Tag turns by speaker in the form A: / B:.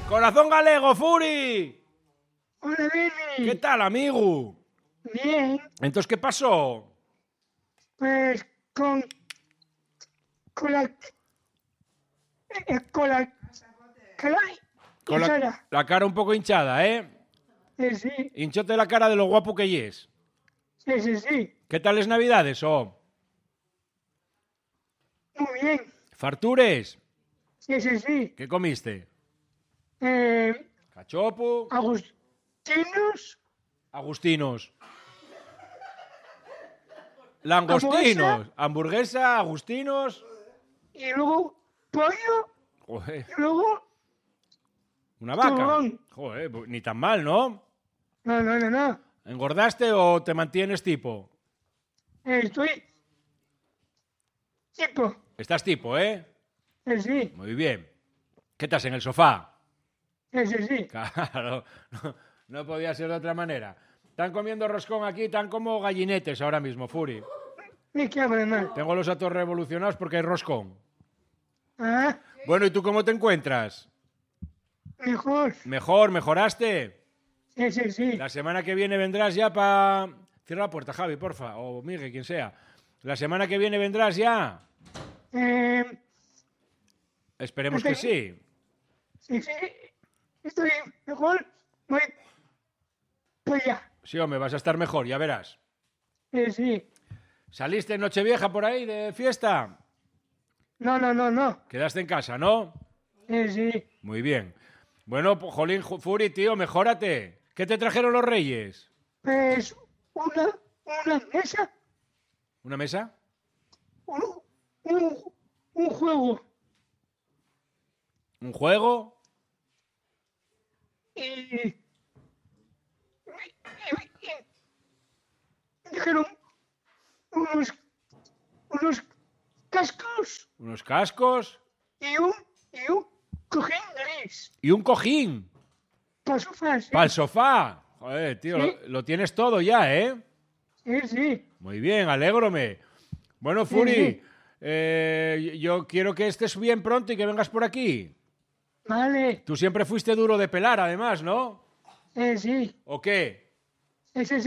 A: Corazón galego, Furi.
B: Hola, Billy.
A: ¿Qué tal, amigo?
B: Bien,
A: Entonces, ¿qué pasó?
B: pues con la cara
A: Con
B: hinchada.
A: la cara un poco hinchada, ¿eh?
B: Sí,
A: Hinchote la cara de lo guapo que es.
B: sí.
A: ¿Qué tal es Navidades,
B: Muy bien.
A: ¿Fartures?
B: Sí.
A: ¿Qué comiste? ¿Cachopo?
B: Agustinos,
A: Agustinos. Langostinos. Hamburguesa, agustinos.
B: y luego pollo,
A: Joder,
B: y luego
A: una vaca.
B: turrón.
A: Joder, pues ni tan mal, ¿no?
B: No.
A: ¿Engordaste o te mantienes tipo?
B: Estoy tipo.
A: Estás tipo, ¿eh?
B: Sí.
A: Muy bien. ¿Qué estás en el sofá?
B: Sí.
A: Claro, no podía ser de otra manera. Están comiendo roscón aquí, están como gallinetes ahora mismo, Furi.
B: Ni que hable mal.
A: Tengo los atos revolucionados porque hay roscón.
B: Ah,
A: Bueno, ¿y tú cómo te encuentras?
B: mejor.
A: ¿Mejoraste?
B: Sí.
A: La semana que viene vendrás ya para... Cierra la puerta, Javi, porfa, o Miguel, quien sea. La semana que viene vendrás ya. Esperemos que sí.
B: Sí. Estoy mejor. Voy para allá.
A: Sí, hombre, vas a estar mejor, ya verás.
B: Sí.
A: ¿Saliste en Nochevieja por ahí de fiesta?
B: No.
A: Quedaste en casa, ¿no?
B: Sí.
A: Muy bien. Bueno, pues, jolín, Furi, tío, mejórate. ¿Qué te trajeron los reyes?
B: Pues una mesa,
A: ¿Una mesa?
B: un juego
A: ¿Un juego?
B: y dijeron unos cascos
A: ¿Unos cascos?
B: y un cojín gris
A: ¿Y un cojín?
B: para el sofá, sí.
A: ¿Para el sofá? Joder, tío,
B: Sí.
A: lo tienes todo ya, ¿eh?
B: Sí.
A: Muy bien, alégrome. Bueno, Furi,
B: Sí.
A: yo quiero que estés bien pronto y que vengas por aquí.
B: Vale.
A: Tú siempre fuiste duro de pelar, además, ¿no?
B: Sí.
A: ¿O qué?
B: Sí.